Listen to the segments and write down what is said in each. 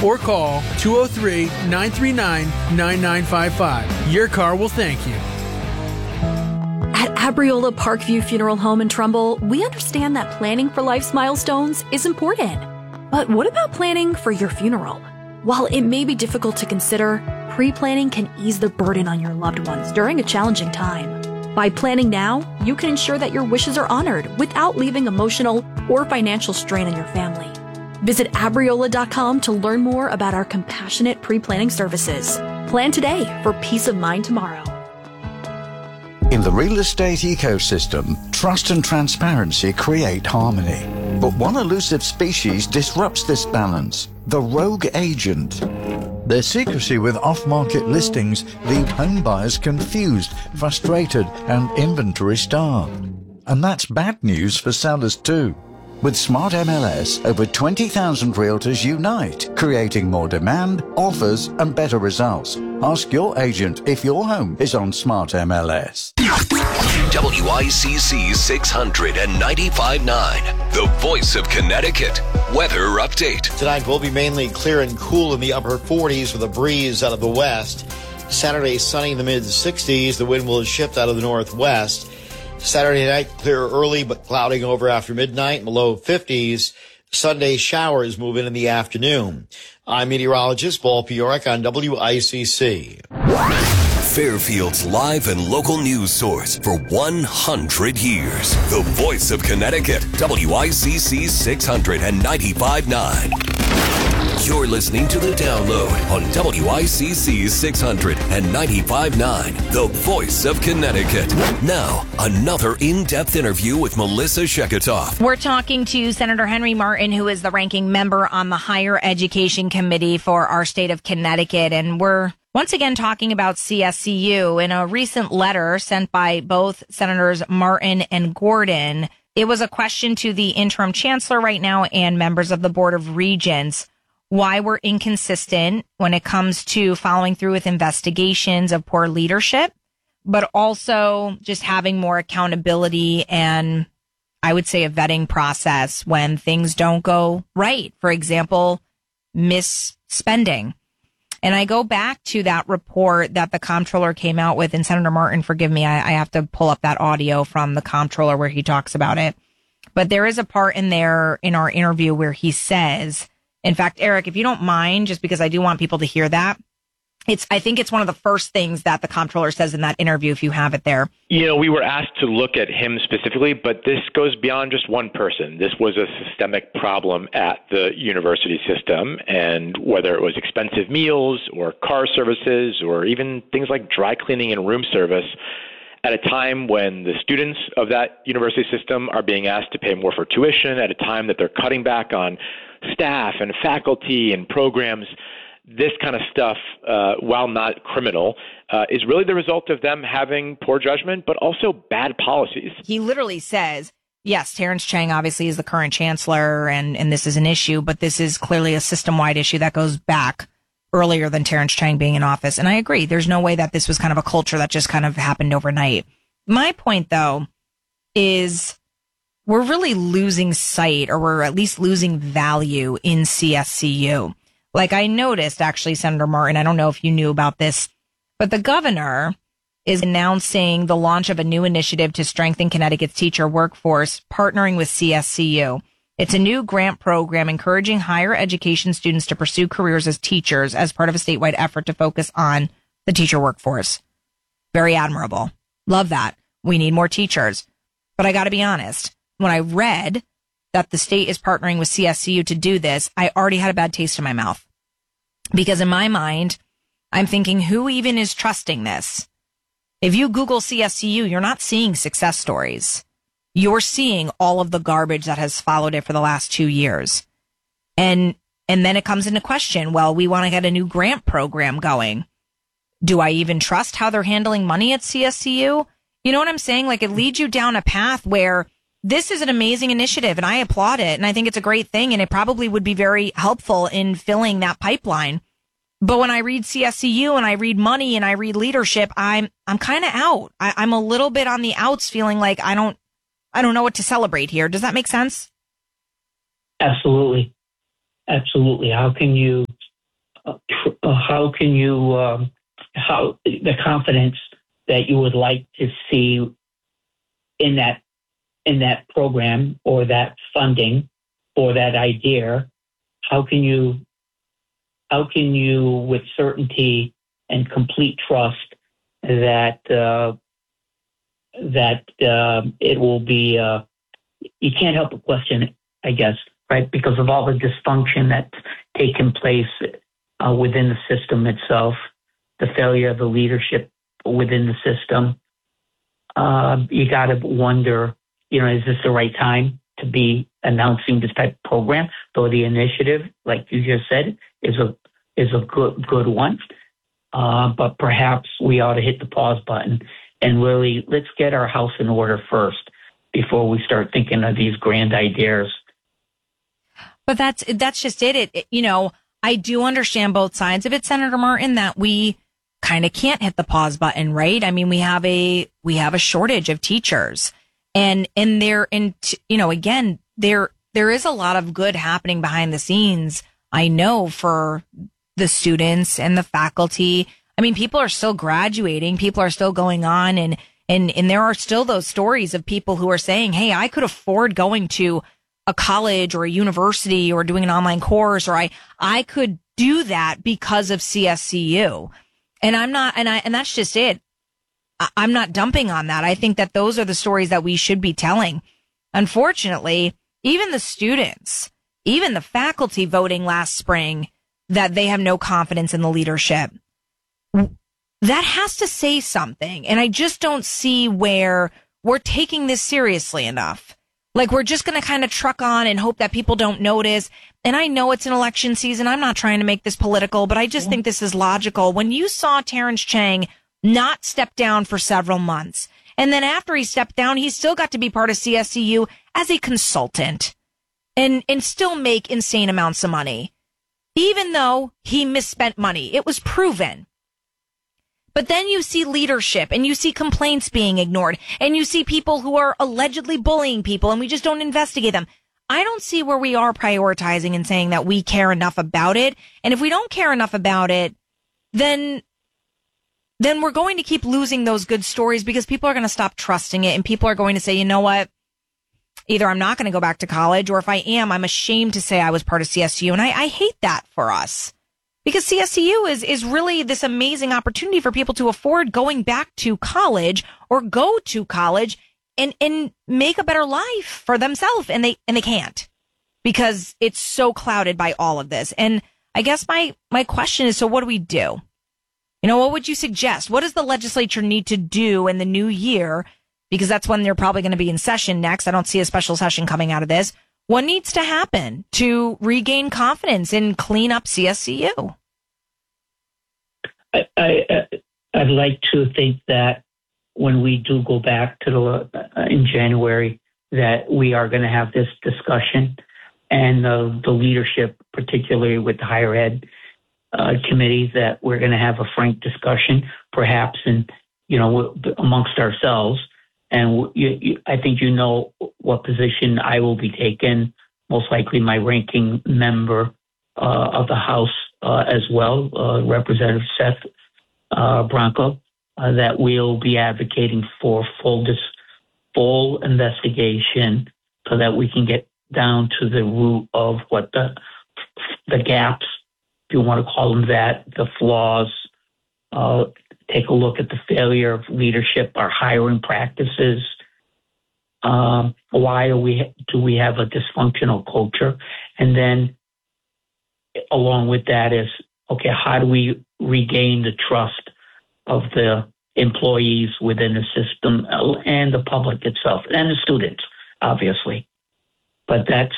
or call 203-939-9955. Your car will thank you. At Abriola Parkview Funeral Home in Trumbull, we understand that planning for life's milestones is important. But what about planning for your funeral? While it may be difficult to consider, pre-planning can ease the burden on your loved ones during a challenging time. By planning now, you can ensure that your wishes are honored without leaving emotional or financial strain on your family. Visit Abriola.com to learn more about our compassionate pre-planning services. Plan today for peace of mind tomorrow. In the real estate ecosystem, trust and transparency create harmony. But one elusive species disrupts this balance: the rogue agent. Their secrecy with off-market listings leave home buyers confused, frustrated, and inventory-starved. And that's bad news for sellers too. With Smart MLS, over 20,000 realtors unite, creating more demand, offers, and better results. Ask your agent if your home is on Smart MLS. WICC 695.9, the voice of Connecticut. Weather update. Tonight will be mainly clear and cool in the upper 40s with a breeze out of the west. Saturday, sunny in the mid-60s. The wind will shift out of the northwest. Saturday night, clear early, but clouding over after midnight in the low 50s. Sunday showers move in the afternoon. I'm meteorologist Paul Piorek on WICC. Fairfield's live and local news source for 100 years. The voice of Connecticut, WICC 695.9. You're listening to The Download on WICC 695.9, the voice of Connecticut. Now, another in-depth interview with Melissa Sheketoff. We're talking to Senator Henry Martin, who is the ranking member on the Higher Education Committee for our state of Connecticut. And we're once again talking about CSCU. In a recent letter sent by both Senators Martin and Gordon, it was a question to the interim chancellor right now and members of the Board of Regents why we're inconsistent when it comes to following through with investigations of poor leadership, but also just having more accountability and I would say a vetting process when things don't go right. For example, misspending. And I go back to that report that the comptroller came out with, and Senator Martin, forgive me, I have to pull up that audio from the comptroller where he talks about it. But there is a part in there in our interview where he says, in fact, Eric, if you don't mind, just because I do want people to hear that, I think it's one of the first things that the comptroller says in that interview, if you have it there. You know, we were asked to look at him specifically, but this goes beyond just one person. This was a systemic problem at the university system, and whether it was expensive meals or car services or even things like dry cleaning and room service, at a time when the students of that university system are being asked to pay more for tuition, at a time that they're cutting back on staff and faculty and programs, this kind of stuff, while not criminal, is really the result of them having poor judgment, but also bad policies. He literally says, yes, Terrence Chang obviously is the current chancellor, and this is an issue, but this is clearly a system-wide issue that goes back earlier than Terrence Chang being in office. And I agree, there's no way that this was kind of a culture that just kind of happened overnight. My point, though, is we're really losing sight, or we're at least losing value in CSCU. Like I noticed, actually, Senator Martin, I don't know if you knew about this, but the governor is announcing the launch of a new initiative to strengthen Connecticut's teacher workforce, partnering with CSCU. It's a new grant program encouraging higher education students to pursue careers as teachers as part of a statewide effort to focus on the teacher workforce. Very admirable. Love that. We need more teachers. But I got to be honest, when I read that the state is partnering with CSCU to do this, I already had a bad taste in my mouth. Because in my mind, I'm thinking, who even is trusting this? If you Google CSCU, you're not seeing success stories. You're seeing all of the garbage that has followed it for the last 2 years. And then it comes into question, well, we want to get a new grant program going. Do I even trust how they're handling money at CSCU? You know what I'm saying? Like, it leads you down a path where this is an amazing initiative and I applaud it. And I think it's a great thing. And it probably would be very helpful in filling that pipeline. But when I read CSCU and I read money and I read leadership, I'm kind of out. I'm a little bit on the outs, feeling like I don't know what to celebrate here. Does that make sense? Absolutely. Absolutely. How can you how can you, how the confidence that you would like to see in that program or that funding or that idea, how can you with certainty and complete trust that it will be, you can't help but question it, I guess, right? Because of all the dysfunction that's taken place within the system itself, the failure of the leadership within the system. You got to wonder, is this the right time to be announcing this type of program? Though the initiative, like you just said, is a good one. But perhaps we ought to hit the pause button and really let's get our house in order first before we start thinking of these grand ideas. But that's just it. I do understand both sides of it, Senator Martin, that we kind of can't hit the pause button, right? I mean, we have a shortage of teachers, and again, there is a lot of good happening behind the scenes. I know for the students and the faculty. I mean, people are still graduating, people are still going on, and there are still those stories of people who are saying, hey, I could afford going to a college or a university or doing an online course, or I could do that because of CSCU. And I'm not, and that's just it. I'm not dumping on that. I think that those are the stories that we should be telling. Unfortunately, even the students, even the faculty voting last spring that they have no confidence in the leadership, that has to say something. And I just don't see where we're taking this seriously enough. Like, we're just going to kind of truck on and hope that people don't notice. And I know it's an election season. I'm not trying to make this political, but I just think this is logical. When you saw Terrence Chang not step down for several months, and then after he stepped down, he still got to be part of CSCU as a consultant and still make insane amounts of money, even though he misspent money. It was proven. But then you see leadership and you see complaints being ignored and you see people who are allegedly bullying people and we just don't investigate them. I don't see where we are prioritizing and saying that we care enough about it. And if we don't care enough about it, then we're going to keep losing those good stories because people are going to stop trusting it and people are going to say, you know what? Either I'm not going to go back to college, or if I am, I'm ashamed to say I was part of CSCU. And I hate that for us. Because CSCU is really this amazing opportunity for people to afford going back to college or go to college and make a better life for themselves. And they can't because it's so clouded by all of this. And I guess my question is, so what do we do? What would you suggest? What does the legislature need to do in the new year? Because that's when they're probably going to be in session next. I don't see a special session coming out of this. What needs to happen to regain confidence and clean up CSCU? I'd like to think that when we do go back to in January, that we are going to have this discussion, and the leadership, particularly with the higher ed committee, that we're going to have a frank discussion, perhaps, and amongst ourselves. And I think what position I will be taking, most likely my ranking member of the House as well, Representative Seth Bronco, that we'll be advocating for full investigation so that we can get down to the root of what the gaps, if you want to call them that, the flaws, take a look at the failure of leadership, our hiring practices. Why do we have a dysfunctional culture? And then along with that is, okay, how do we regain the trust of the employees within the system and the public itself and the students, obviously. But that's,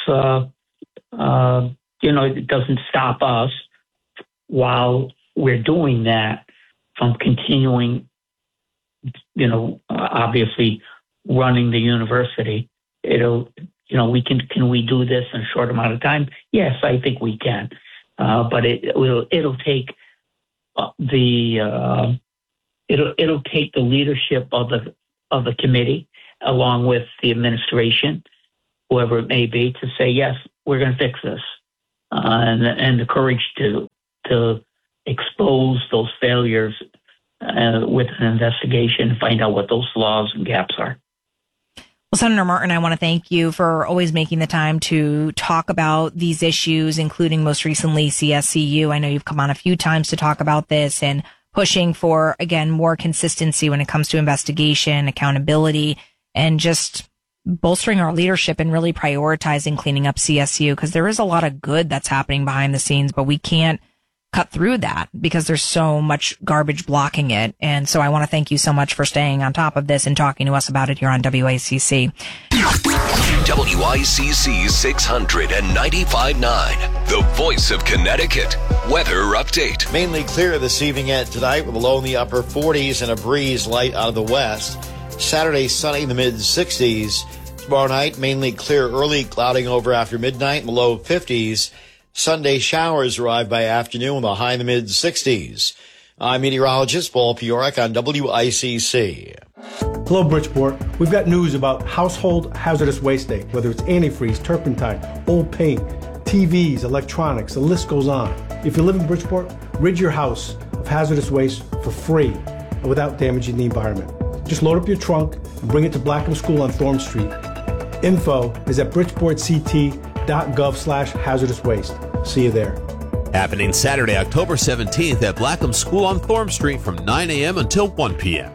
it doesn't stop us while we're doing that from continuing, obviously running the university. Can we do this in a short amount of time? Yes, I think we can. But it'll take it'll take the leadership of the committee, along with the administration, whoever it may be, to say, yes, we're going to fix this, and the courage to expose those failures with an investigation, find out what those flaws and gaps are. Well, Senator Martin, I want to thank you for always making the time to talk about these issues, including most recently CSCU. I know you've come on a few times to talk about this and pushing for, again, more consistency when it comes to investigation, accountability, and just bolstering our leadership and really prioritizing cleaning up CSU, because there is a lot of good that's happening behind the scenes, but we can't cut through that because there's so much garbage blocking it. And so I want to thank you so much for staying on top of this and talking to us about it here on WICC. WICC 600 and 95.9, the voice of Connecticut. Weather update. Mainly clear this evening and tonight with a low in the upper 40s and a breeze light out of the west. Saturday, sunny in the mid-60s. Tomorrow night, mainly clear early, clouding over after midnight in the low 50s. Sunday showers arrive by afternoon with a high in the mid-60s. I'm meteorologist Paul Piorek on WICC. Hello, Bridgeport. We've got news about household hazardous waste day, whether it's antifreeze, turpentine, old paint, TVs, electronics, the list goes on. If you live in Bridgeport, rid your house of hazardous waste for free and without damaging the environment. Just load up your trunk and bring it to Blackham School on Thorne Street. Info is at bridgeportct.gov/hazardous waste. See you there. Happening Saturday, October 17th at Blackham School on Thorne Street from 9 a.m. until 1 p.m.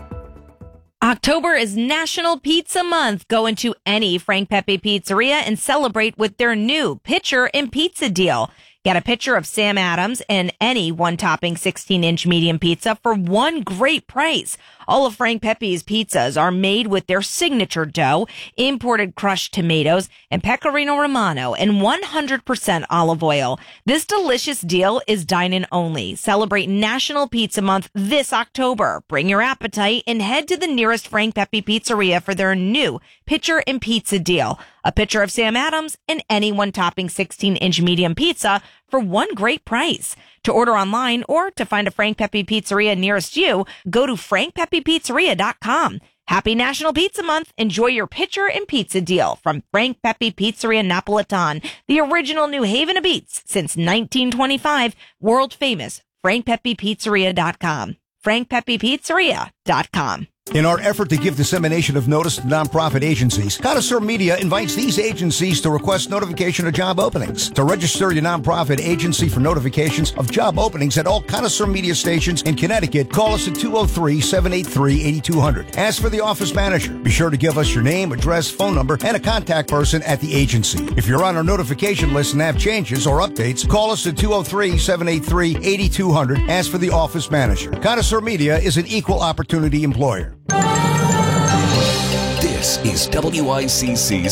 October is National Pizza Month. Go into any Frank Pepe Pizzeria and celebrate with their new Pitcher and Pizza deal. Get a pitcher of Sam Adams and any one-topping 16-inch medium pizza for one great price. All of Frank Pepe's pizzas are made with their signature dough, imported crushed tomatoes, and pecorino romano, and 100% olive oil. This delicious deal is dine-in only. Celebrate National Pizza Month this October. Bring your appetite and head to the nearest Frank Pepe Pizzeria for their new Pitcher and Pizza deal. A pitcher of Sam Adams and any one-topping 16-inch medium pizza for one great price. To order online or to find a Frank Pepe Pizzeria nearest you, go to frankpepepizzeria.com. Happy National Pizza Month. Enjoy your pitcher and pizza deal from Frank Pepe Pizzeria Napolitan, the original New Haven of Beats since 1925. World famous frankpepepizzeria.com. frankpepepizzeria.com. In our effort to give dissemination of notice to nonprofit agencies, Connoisseur Media invites these agencies to request notification of job openings. To register your nonprofit agency for notifications of job openings at all Connoisseur Media stations in Connecticut, call us at 203-783-8200. Ask for the office manager. Be sure to give us your name, address, phone number, and a contact person at the agency. If you're on our notification list and have changes or updates, call us at 203-783-8200. Ask for the office manager. Connoisseur Media is an equal opportunity employer. This is WICC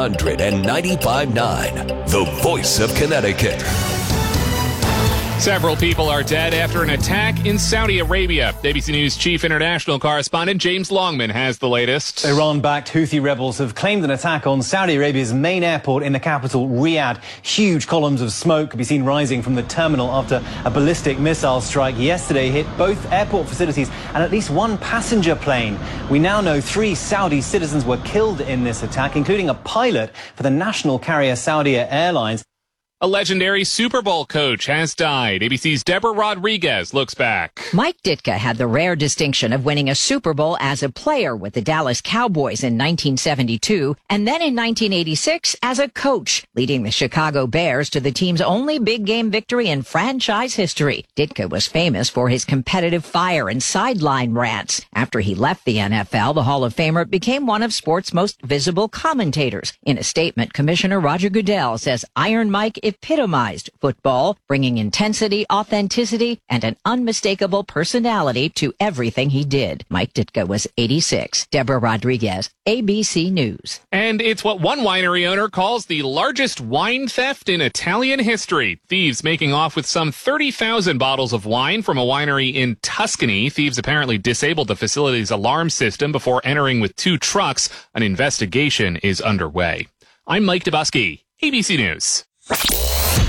695.9, the voice of Connecticut. Several people are dead after an attack in Saudi Arabia. ABC News chief international correspondent James Longman has the latest. Iran-backed Houthi rebels have claimed an attack on Saudi Arabia's main airport in the capital, Riyadh. Huge columns of smoke could be seen rising from the terminal after a ballistic missile strike yesterday hit both airport facilities and at least one passenger plane. We now know 3 Saudi citizens were killed in this attack, including a pilot for the national carrier Saudia Airlines. A legendary Super Bowl coach has died. ABC's Deborah Rodriguez looks back. Mike Ditka had the rare distinction of winning a Super Bowl as a player with the Dallas Cowboys in 1972, and then in 1986 as a coach, leading the Chicago Bears to the team's only big game victory in franchise history. Ditka was famous for his competitive fire and sideline rants. After he left the NFL, the Hall of Famer became one of sports' most visible commentators. In a statement, Commissioner Roger Goodell says Iron Mike epitomized football, bringing intensity, authenticity, and an unmistakable personality to everything he did. Mike Ditka was 86. Deborah Rodriguez, ABC News. And it's what one winery owner calls the largest wine theft in Italian history. Thieves making off with some 30,000 bottles of wine from a winery in Tuscany. Thieves apparently disabled the facility's alarm system before entering with 2 trucks. An investigation is underway. I'm Mike Dubusky, ABC News.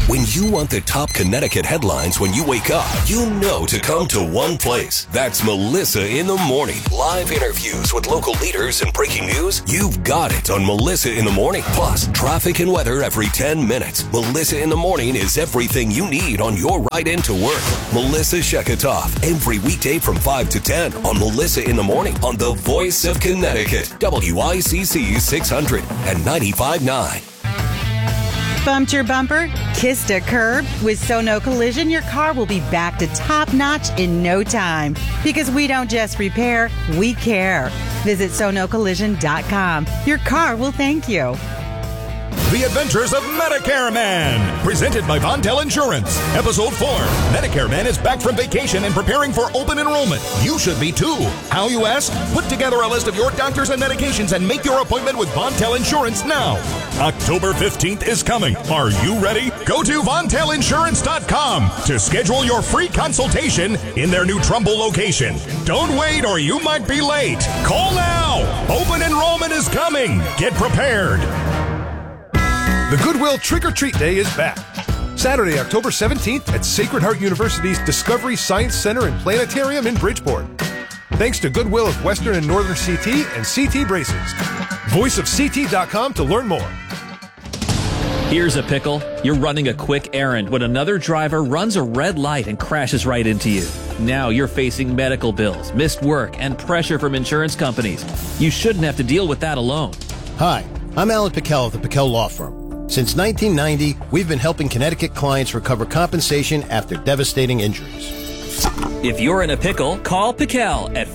When you want the top Connecticut headlines when you wake up, you know to come to one place. That's Melissa in the Morning. Live interviews with local leaders and breaking news. You've got it on Melissa in the Morning. Plus, traffic and weather every 10 minutes. Melissa in the Morning is everything you need on your ride into work. Melissa Sheketoff, every weekday from 5 to 10 on Melissa in the Morning on the Voice of Connecticut, WICC 600 and 95.9. Bumped your bumper? Kissed a curb? With Sono Collision, your car will be back to top notch in no time. Because we don't just repair, we care. Visit sonocollision.com. Your car will thank you. The Adventures of Medicare Man, presented by Vontel Insurance. Episode 4. Medicare Man is back from vacation and preparing for open enrollment. You should be too. How, you ask? Put together a list of your doctors and medications and make your appointment with Vontel Insurance now. October 15th is coming. Are you ready? Go to VontelInsurance.com to schedule your free consultation in their new Trumbull location. Don't wait or you might be late. Call now. Open enrollment is coming. Get prepared. The Goodwill Trick-or-Treat Day is back. Saturday, October 17th at Sacred Heart University's Discovery Science Center and Planetarium in Bridgeport. Thanks to Goodwill of Western and Northern CT and CT Braces. VoiceofCT.com to learn more. Here's a pickle. You're running a quick errand when another driver runs a red light and crashes right into you. Now you're facing medical bills, missed work, and pressure from insurance companies. You shouldn't have to deal with that alone. Hi, I'm Alan Pickell of the Pickell Law Firm. Since 1990, we've been helping Connecticut clients recover compensation after devastating injuries. If you're in a pickle, call Pickell at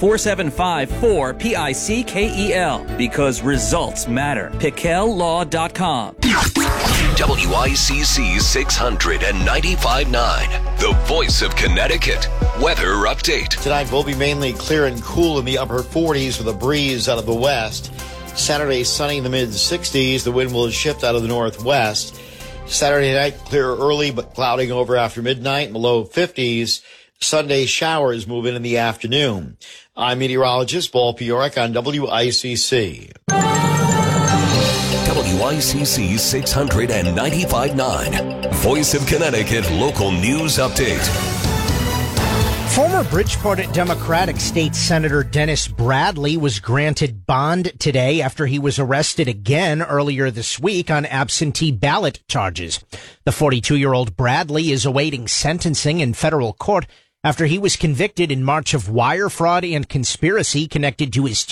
475-4-PICKEL because results matter. PickellLaw.com. WICC 600 and 95.9, the Voice of Connecticut. Weather update. Tonight will be mainly clear and cool in the upper 40s with a breeze out of the west. Saturday, sunny in the mid-60s. The wind will shift out of the northwest. Saturday night, clear early, but clouding over after midnight in the low 50s. Sunday, showers move in the afternoon. I'm meteorologist Paul Piorek on WICC. WICC 695.9, Voice of Connecticut local news update. Former Bridgeport Democratic State Senator Dennis Bradley was granted bond today after he was arrested again earlier this week on absentee ballot charges. The 42-year-old Bradley is awaiting sentencing in federal court after he was convicted in March of wire fraud and conspiracy connected to his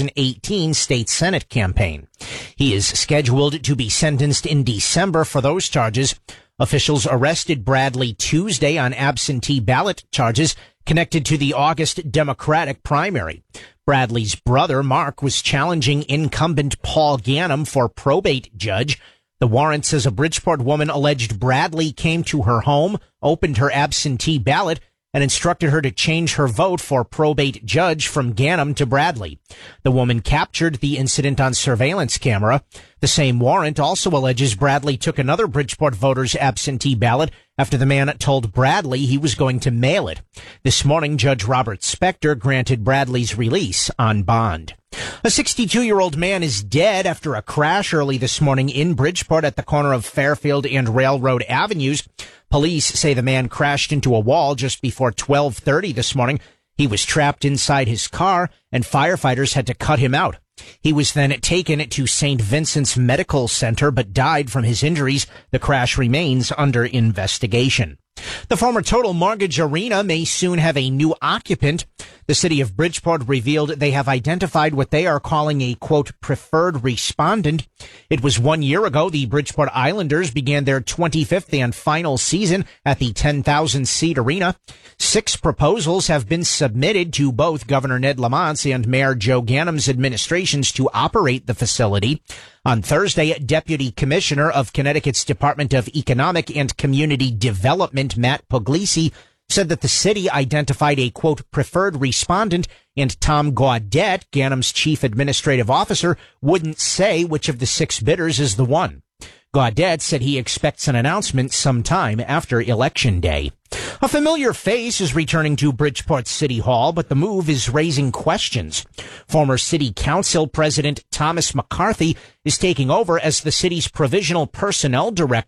2018 state Senate campaign. He is scheduled to be sentenced in December for those charges. Officials arrested Bradley Tuesday on absentee ballot charges connected to the August Democratic primary. Bradley's brother, Mark, was challenging incumbent Paul Ganem for probate judge. The warrant says a Bridgeport woman alleged Bradley came to her home, opened her absentee ballot, and instructed her to change her vote for probate judge from Ganem to Bradley. The woman captured the incident on surveillance camera. The same warrant also alleges Bradley took another Bridgeport voter's absentee ballot after the man told Bradley he was going to mail it. This morning, Judge Robert Spector granted Bradley's release on bond. A 62-year-old man is dead after a crash early this morning in Bridgeport at the corner of Fairfield and Railroad Avenues. Police say the man crashed into a wall just before 12:30 this morning. He was trapped inside his car, and firefighters had to cut him out. He was then taken to St. Vincent's Medical Center, but died from his injuries. The crash remains under investigation. The former Total Mortgage Arena may soon have a new occupant. The city of Bridgeport revealed they have identified what they are calling a, quote, preferred respondent. It was 1 year ago the Bridgeport Islanders began their 25th and final season at the 10,000-seat arena. 6 proposals have been submitted to both Governor Ned Lamont and Mayor Joe Ganem's administrations to operate the facility. On Thursday, Deputy Commissioner of Connecticut's Department of Economic and Community Development, Matt Puglisi, said that the city identified a, quote, preferred respondent, and Tom Gaudet, Ganem's chief administrative officer, wouldn't say which of the 6 bidders is the one. Gaudet said he expects an announcement sometime after Election Day. A familiar face is returning to Bridgeport City Hall, but the move is raising questions. Former City Council President Thomas McCarthy is taking over as the city's provisional personnel director.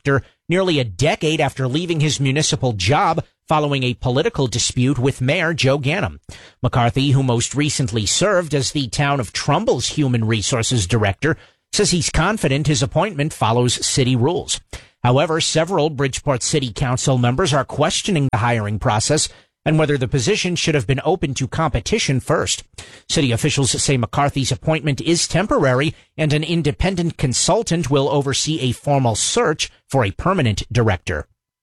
nearly a decade after leaving his municipal job following a political dispute with Mayor Joe Ganim. McCarthy, who most recently served as the town of Trumbull's Human Resources Director, says he's confident his appointment follows city rules. However, several Bridgeport City Council members are questioning the hiring process and whether the position should have been open to competition first. City officials say McCarthy's appointment is temporary and an independent consultant will oversee a formal search for a permanent director.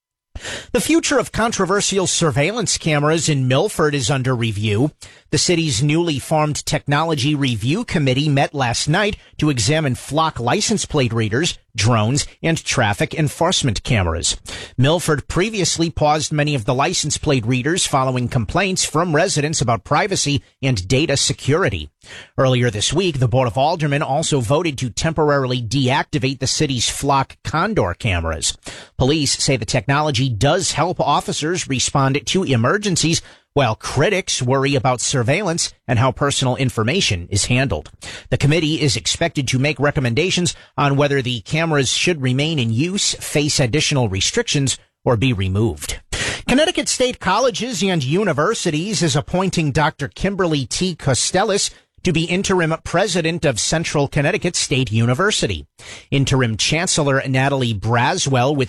The future of controversial surveillance cameras in Milford is under review. The city's newly formed Technology Review Committee met last night to examine flock license plate readers, drones, and traffic enforcement cameras. Milford previously paused many of the license plate readers following complaints from residents about privacy and data security. Earlier this week, the Board of Aldermen also voted to temporarily deactivate the city's flock condor cameras. Police say the technology does help officers respond to emergencies, while critics worry about surveillance and how personal information is handled. The committee is expected to make recommendations on whether the cameras should remain in use, face additional restrictions, or be removed. Connecticut State Colleges and Universities is appointing Dr. Kimberly T. Costellis to be interim president of Central Connecticut State University. Interim Chancellor Natalie Braswell with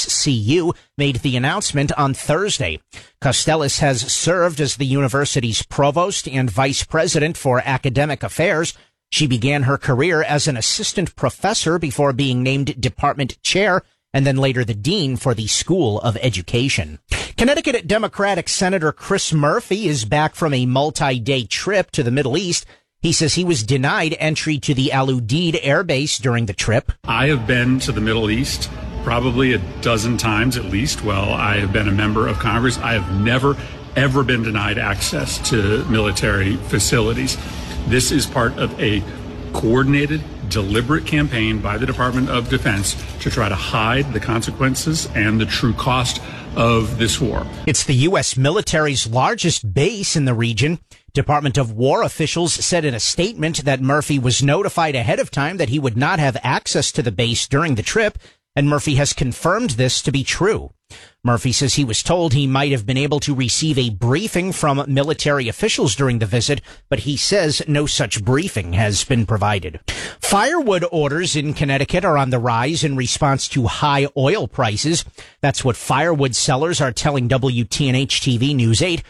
CSCU made the announcement on Thursday. Costellis has served as the university's provost and vice president for academic affairs. She began her career as an assistant professor before being named department chair and then later the dean for the School of Education. Connecticut Democratic Senator Chris Murphy is back from a multi-day trip to the Middle East. He says he was denied entry to the Al Udeid Air Base during the trip. I have been to the Middle East probably a dozen times at least while I have been a member of Congress. I have never, ever been denied access to military facilities. This is part of a coordinated, deliberate campaign by the Department of Defense to try to hide the consequences and the true cost of this war. It's the U.S. military's largest base in the region. Department of War officials said in a statement that Murphy was notified ahead of time that he would not have access to the base during the trip, and Murphy has confirmed this to be true. Murphy says he was told he might have been able to receive a briefing from military officials during the visit, but he says no such briefing has been provided. Firewood orders in Connecticut are on the rise in response to high oil prices. That's what firewood sellers are telling WTNH-TV News 8.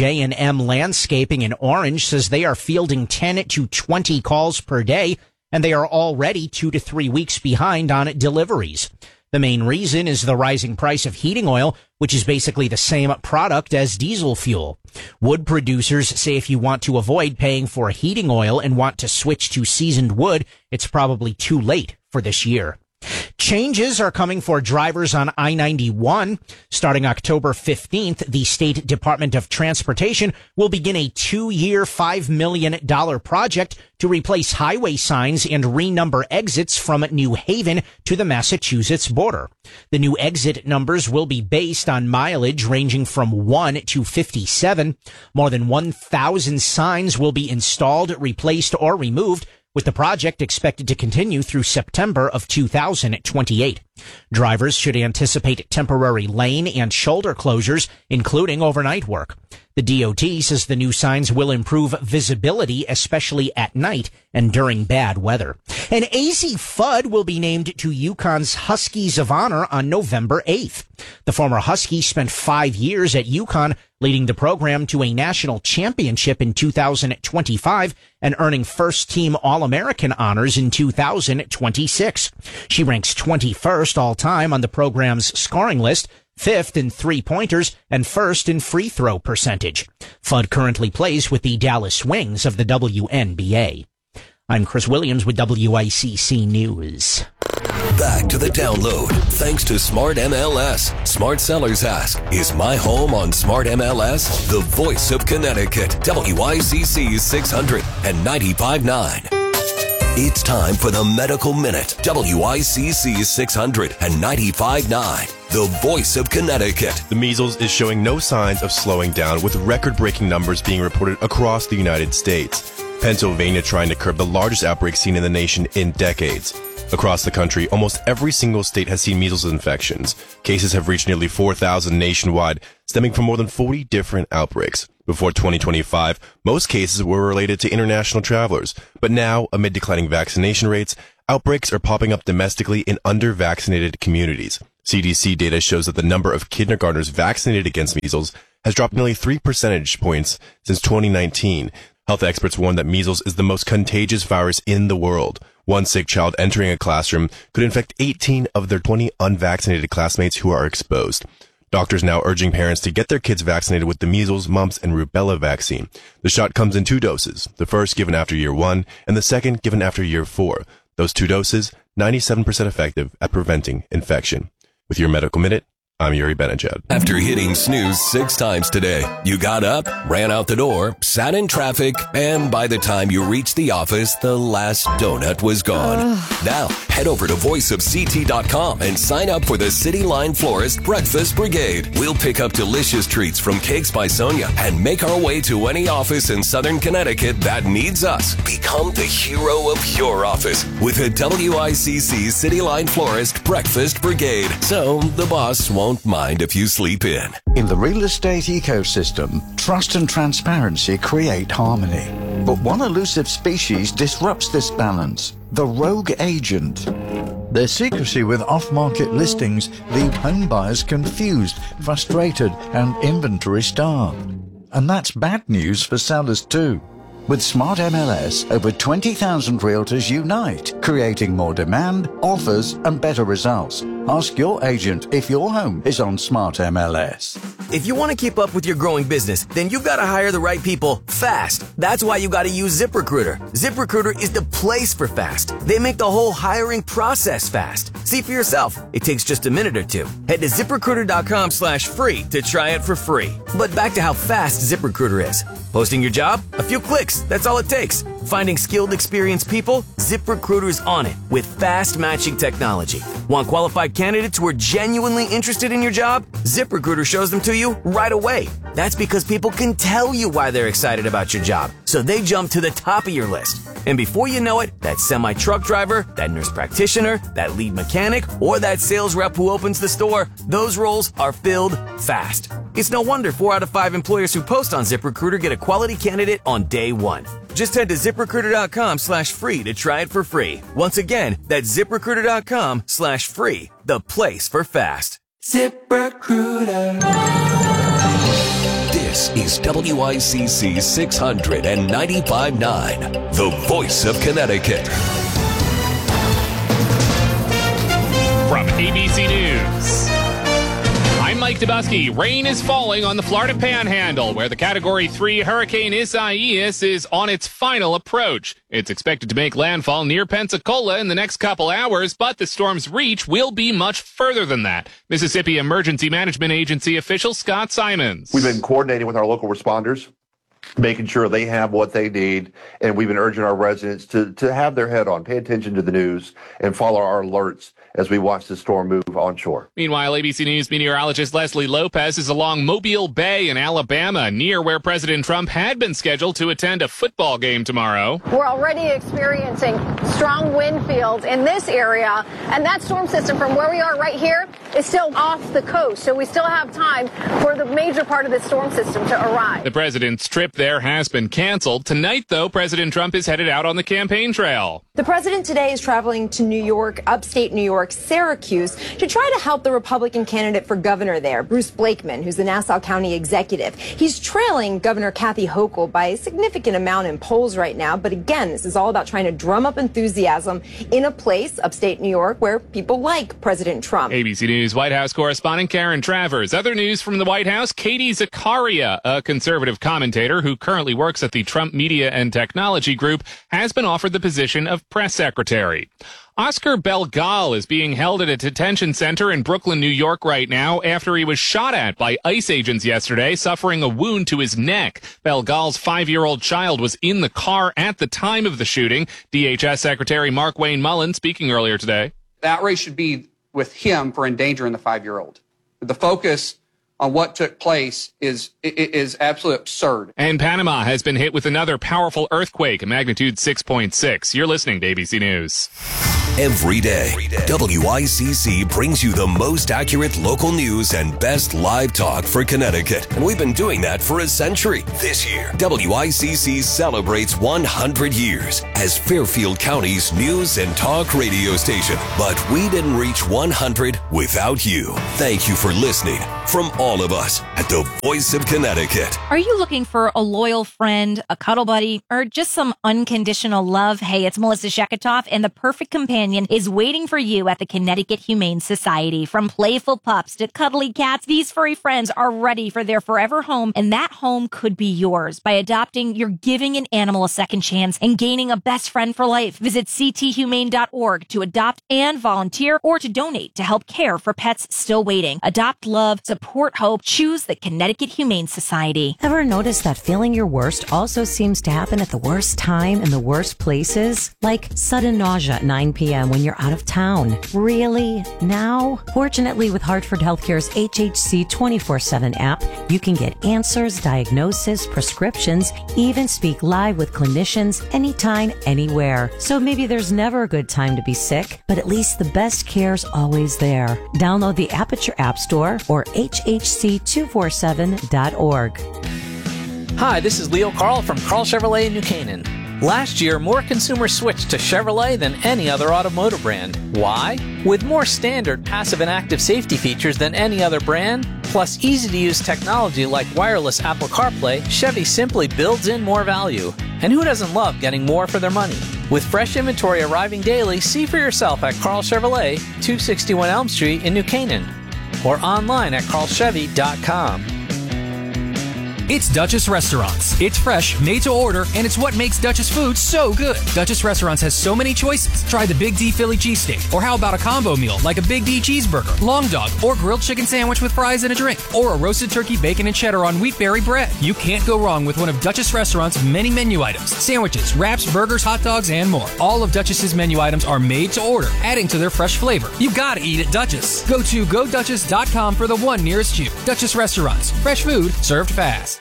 J&M Landscaping in Orange says they are fielding 10 to 20 calls per day, and they are already 2 to 3 weeks behind on deliveries. The main reason is the rising price of heating oil, which is basically the same product as diesel fuel. Wood producers say if you want to avoid paying for heating oil and want to switch to seasoned wood, it's probably too late for this year. Changes are coming for drivers on I-91. Starting October 15th, the State Department of Transportation will begin a 2-year, $5 million project to replace highway signs and renumber exits from New Haven to the Massachusetts border. The new exit numbers will be based on mileage ranging from 1 to 57. More than 1,000 signs will be installed, replaced, or removed, with the project expected to continue through September of 2028. Drivers should anticipate temporary lane and shoulder closures, including overnight work. The DOT says the new signs will improve visibility, especially at night and during bad weather. And AZ Fudd will be named to UConn's Huskies of Honor on November 8th. The former Husky spent 5 years at UConn, leading the program to a national championship in 2025 and earning first-team All-American honors in 2026. She ranks 21st all-time on the program's scoring list, 5th in three-pointers, and 1st in free throw percentage. Fudd currently plays with the Dallas Wings of the WNBA. I'm Chris Williams with WICC News. Back to the download. Thanks to Smart MLS. Smart Sellers ask, is my home on Smart MLS? The voice of Connecticut. WICC 600 and 95.9. It's time for the Medical Minute. WICC 600 and 95.9. The voice of Connecticut. The measles is showing no signs of slowing down, with record-breaking numbers being reported across the United States. Pennsylvania trying to curb the largest outbreak seen in the nation in decades. Across the country, almost every single state has seen measles infections. Cases have reached nearly 4,000 nationwide, stemming from more than 40 different outbreaks. Before 2025, most cases were related to international travelers. But now, amid declining vaccination rates, outbreaks are popping up domestically in under-vaccinated communities. CDC data shows that the number of kindergartners vaccinated against measles has dropped nearly 3 percentage points since 2019. Health experts warn that measles is the most contagious virus in the world. One sick child entering a classroom could infect 18 of their 20 unvaccinated classmates who are exposed. Doctors now urging parents to get their kids vaccinated with the measles, mumps, and rubella vaccine. The shot comes in 2 doses, the first given after year 1 and the second given after year 4. Those 2 doses, 97% effective at preventing infection. With your Medical Minute, I'm Yuri Benajad. After hitting snooze 6 times today, you got up, ran out the door, sat in traffic, and by the time you reached the office, the last donut was gone. Now, head over to voiceofct.com and sign up for the City Line Florist Breakfast Brigade. We'll pick up delicious treats from Cakes by Sonia and make our way to any office in Southern Connecticut that needs us. Become the hero of your office with a WICC City Line Florist Breakfast Brigade. So the boss won't mind if you sleep in. In the real estate ecosystem, trust and transparency create harmony. But one elusive species disrupts this balance: the rogue agent. Their secrecy with off-market listings leave home buyers confused, frustrated, and inventory-starved. And that's bad news for sellers too. With Smart MLS, over 20,000 realtors unite, creating more demand, offers, and better results. Ask your agent if your home is on Smart MLS. If you want to keep up with your growing business, then you've got to hire the right people fast. That's why you got to use ZipRecruiter. ZipRecruiter is the place for fast. They make the whole hiring process fast. See for yourself. It takes just a minute or 2. Head to ZipRecruiter.com/free to try it for free. But back to how fast ZipRecruiter is. Posting your job? A few clicks. That's all it takes. Finding skilled, experienced people? ZipRecruiter's on it with fast matching technology. Want qualified candidates who are genuinely interested in your job? ZipRecruiter shows them to you right away. That's because people can tell you why they're excited about your job, so they jump to the top of your list. And before you know it, that semi-truck driver, that nurse practitioner, that lead mechanic, or that sales rep who opens the store, those roles are filled fast. It's no wonder 4 out of 5 employers who post on ZipRecruiter get a quality candidate on day 1. Just head to ZipRecruiter.com/free to try it for free. Once again, that's ZipRecruiter.com/free, the place for fast. ZipRecruiter. This is WICC 600 and 95.9, the voice of Connecticut. From ABC News, I'm Mike Dubusky. Rain is falling on the Florida Panhandle, where the Category 3 Hurricane Isaias is on its final approach. It's expected to make landfall near Pensacola in the next couple hours, but the storm's reach will be much further than that. Mississippi Emergency Management Agency official Scott Simons. We've been coordinating with our local responders, making sure they have what they need, and we've been urging our residents to have their head on, pay attention to the news, and follow our alerts as we watch the storm move onshore. Meanwhile, ABC News meteorologist Leslie Lopez is along Mobile Bay in Alabama, near where President Trump had been scheduled to attend a football game tomorrow. We're already experiencing strong wind fields in this area, and that storm system from where we are right here is still off the coast, so we still have time for the major part of the storm system to arrive. The president's trip there has been canceled. Tonight, though, President Trump is headed out on the campaign trail. The president today is traveling to New York, upstate New York, Syracuse, to try to help the Republican candidate for governor there, Bruce Blakeman, who's the Nassau County executive. He's trailing Governor Kathy Hochul by a significant amount in polls right now. But again, this is all about trying to drum up enthusiasm in a place, upstate New York, where people like President Trump. ABC News White House correspondent Karen Travers. Other news from the White House, Katie Zakaria, a conservative commentator who currently works at the Trump Media and Technology Group, has been offered the position of press secretary. Oscar Belgal is being held at a detention center in Brooklyn, New York right now after he was shot at by ICE agents yesterday, suffering a wound to his neck. Belgal's 5-year-old child was in the car at the time of the shooting. DHS Secretary Mark Wayne Mullen speaking earlier today. The outrage should be with him for endangering the 5-year-old. The focus on what took place is absolutely absurd. And Panama has been hit with another powerful earthquake, a magnitude 6.6. You're listening to ABC News. every day. WICC brings you the most accurate local news and best live talk for Connecticut. And we've been doing that for a century. This year, WICC celebrates 100 years as Fairfield County's news and talk radio station. But we didn't reach 100 without you. Thank you for listening from all of us at the Voice of Connecticut. Are you looking for a loyal friend, a cuddle buddy, or just some unconditional love? Hey, it's Melissa Sheketoff, and the perfect companion is waiting for you at the Connecticut Humane Society. From playful pups to cuddly cats, these furry friends are ready for their forever home, and that home could be yours. By adopting, you're giving an animal a second chance and gaining a best friend for life. Visit cthumane.org to adopt and volunteer, or to donate to help care for pets still waiting. Adopt love, support hope, choose the Connecticut Humane Society. Ever notice that feeling your worst also seems to happen at the worst time in the worst places? Like sudden nausea at 9 p.m. when you're out of town. Really? Now? Fortunately, with Hartford Healthcare's HHC 24/7 app, you can get answers, diagnosis, prescriptions, even speak live with clinicians anytime, anywhere. So maybe there's never a good time to be sick, but at least the best care's always there. Download the app at your app store or hhc247.org. Hi, this is Leo Carl from Carl Chevrolet in New Canaan. Last year, more consumers switched to Chevrolet than any other automotive brand. Why? With more standard passive and active safety features than any other brand, plus easy-to-use technology like wireless Apple CarPlay, Chevy simply builds in more value. And who doesn't love getting more for their money? With fresh inventory arriving daily, see for yourself at Carl Chevrolet, 261 Elm Street in New Canaan, or online at carlchevy.com. It's Duchess Restaurants. It's fresh, made to order, and it's what makes Duchess food so good. Duchess Restaurants has so many choices. Try the Big D Philly cheesesteak, or how about a combo meal like a Big D cheeseburger, long dog, or grilled chicken sandwich with fries and a drink, or a roasted turkey, bacon, and cheddar on wheatberry bread. You can't go wrong with one of Duchess Restaurants' many menu items: sandwiches, wraps, burgers, hot dogs, and more. All of Duchess's menu items are made to order, adding to their fresh flavor. You gotta eat at Duchess. Go to GoDuchess.com for the one nearest you. Duchess Restaurants. Fresh food served fast.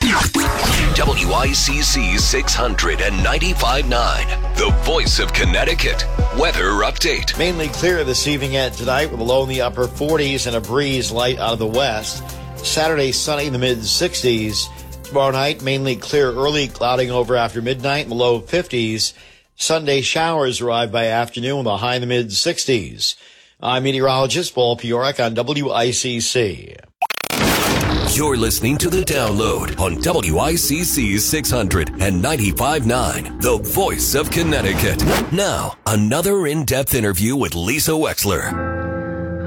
WICC 695.9, the Voice of Connecticut. Weather update. Mainly clear this evening and tonight with a low in the upper 40s and a breeze light out of the west. Saturday, sunny in the mid-60s. Tomorrow night, mainly clear early, clouding over after midnight in the low 50s. Sunday, showers arrive by afternoon with a high in the mid-60s. I'm meteorologist Paul Piorek on WICC. You're listening to The Download on WICC 695.9, the Voice of Connecticut. Now, another in-depth interview with Lisa Wexler.